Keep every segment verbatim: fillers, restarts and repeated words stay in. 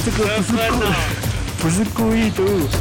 这个不是故不是故意的。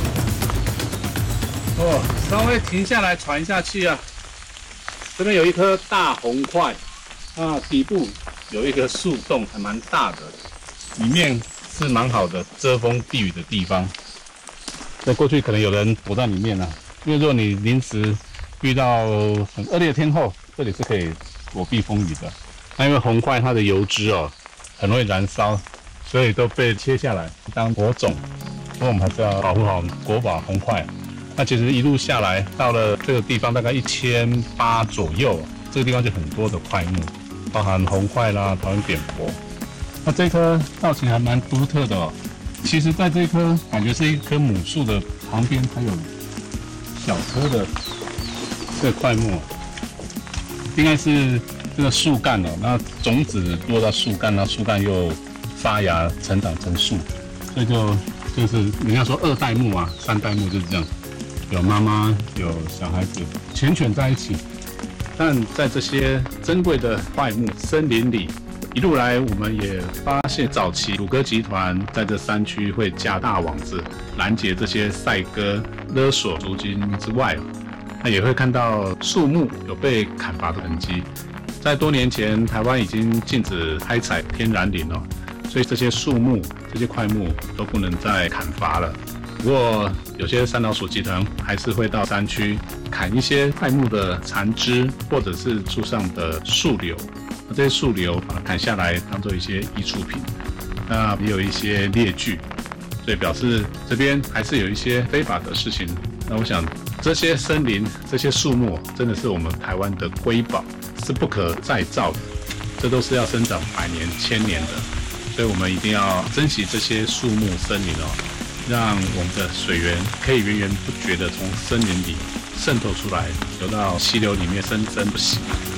哦，稍微停下来喘一下气啊。这边有一棵大红块，啊，底部有一个树洞，还蛮大的，里面是蛮好的遮风避雨的地方。在过去可能有人躲在里面啊，因为如果你临时遇到很恶劣的天候，这里是可以躲避风雨的。那因为红块它的油脂哦很容易燃烧，所以都被切下来当火种。不过我们还是要保护好国宝红块。那其实一路下来，到了这个地方大概一千八左右，这个地方就很多的块木，包含红块啦、桃园扁柏。那这棵造型还蛮独特的哦。其实在这棵感觉是一棵母树的旁边，还有小棵的这个块木，应该是这个树干哦。那种子落到树干，然后树干又发芽成长成树，所以就就是人家说二代目啊，三代目就是这样。有妈妈，有小孩子，缱绻在一起。但在这些珍贵的块木森林里，一路来我们也发现，早期虎哥集团在这山区会架大网子拦截这些赛鸽、勒索租金之外，那也会看到树木有被砍伐的痕迹。在多年前，台湾已经禁止开采天然林了，所以这些树木、这些块木都不能再砍伐了。不过，有些山老鼠集团还是会到山区砍一些块木的残枝，或者是树上的树瘤。那这些树瘤把它砍下来，当做一些艺术品。那也有一些列具，所以表示这边还是有一些非法的事情。那我想，这些森林、这些树木，真的是我们台湾的瑰宝，是不可再造的。这都是要生长百年、千年的，所以我们一定要珍惜这些树木、森林哦。让我们的水源可以源源不绝地从森林里渗透出来，流到溪流里面生生不息。